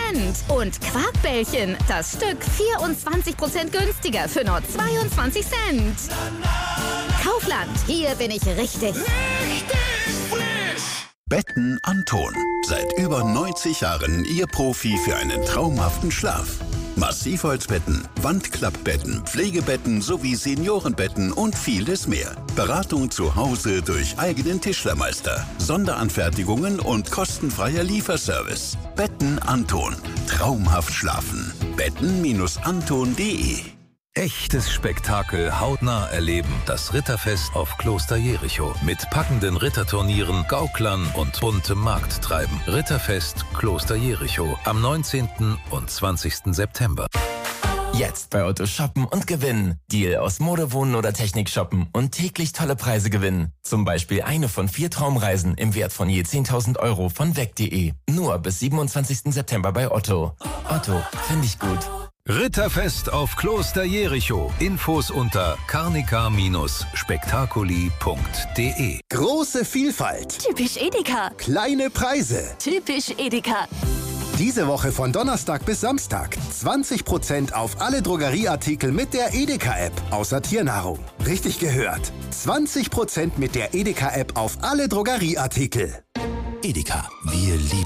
Cent. Und Quarkbällchen, das Stück 24% günstiger für nur 22 Cent. Kaufland, hier bin ich richtig. Betten Anton. Seit über 90 Jahren Ihr Profi für einen traumhaften Schlaf. Massivholzbetten, Wandklappbetten, Pflegebetten sowie Seniorenbetten und vieles mehr. Beratung zu Hause durch eigenen Tischlermeister, Sonderanfertigungen und kostenfreier Lieferservice. Betten Anton. Traumhaft schlafen. betten-anton.de. Echtes Spektakel hautnah erleben. Das Ritterfest auf Kloster Jericho. Mit packenden Ritterturnieren, Gauklern und buntem Markttreiben. Ritterfest Kloster Jericho am 19. und 20. September. Jetzt bei Otto shoppen und gewinnen. Deal aus Mode, Wohnen oder Technik shoppen und täglich tolle Preise gewinnen. Zum Beispiel eine von 4 Traumreisen im Wert von je 10.000 Euro von weg.de. Nur bis 27. September bei Otto. Otto, finde ich gut. Ritterfest auf Kloster Jericho. Infos unter carnica-spektakuli.de. Große Vielfalt. Typisch Edeka. Kleine Preise. Typisch Edeka. Diese Woche von Donnerstag bis Samstag 20% auf alle Drogerieartikel mit der Edeka-App, außer Tiernahrung. Richtig gehört. 20% mit der Edeka-App auf alle Drogerieartikel. Edeka. Wir lieben